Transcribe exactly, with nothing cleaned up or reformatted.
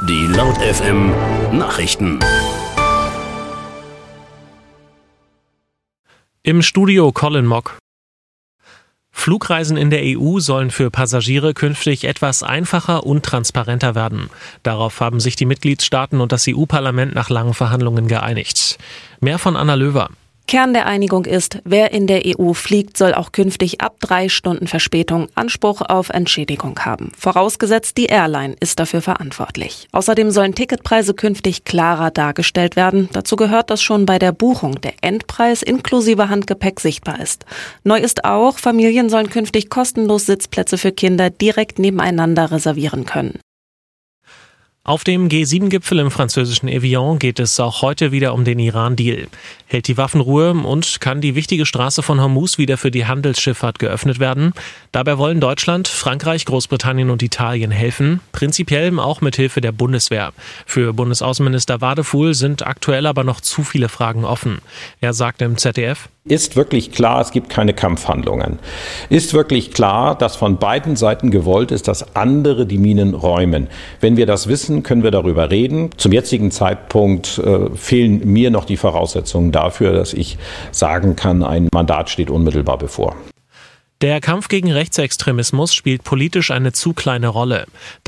Die Laut F M Nachrichten. Im Studio Colin Mock. Flugreisen in der E U sollen für Passagiere künftig etwas einfacher und transparenter werden. Darauf haben sich die Mitgliedstaaten und das E U-Parlament nach langen Verhandlungen geeinigt. Mehr von Anna Löwer. Kern der Einigung ist, wer in der E U fliegt, soll auch künftig ab drei Stunden Verspätung Anspruch auf Entschädigung haben. Vorausgesetzt, die Airline ist dafür verantwortlich. Außerdem sollen Ticketpreise künftig klarer dargestellt werden. Dazu gehört, dass schon bei der Buchung der Endpreis inklusive Handgepäck sichtbar ist. Neu ist auch, Familien sollen künftig kostenlos Sitzplätze für Kinder direkt nebeneinander reservieren können. Auf dem G sieben Gipfel im französischen Evian geht es auch heute wieder um den Iran-Deal. Hält die Waffenruhe und kann die wichtige Straße von Hormuz wieder für die Handelsschifffahrt geöffnet werden? Dabei wollen Deutschland, Frankreich, Großbritannien und Italien helfen, prinzipiell auch mit Hilfe der Bundeswehr. Für Bundesaußenminister Wadefuhl sind aktuell aber noch zu viele Fragen offen. Er sagte im Z D F: Ist wirklich klar, es gibt keine Kampfhandlungen. Ist wirklich klar, dass von beiden Seiten gewollt ist, dass andere die Minen räumen. Wenn wir das wissen, können wir darüber reden. Zum jetzigen Zeitpunkt äh, fehlen mir noch die Voraussetzungen dafür, dass ich sagen kann, ein Mandat steht unmittelbar bevor. Der Kampf gegen Rechtsextremismus spielt politisch eine zu kleine Rolle.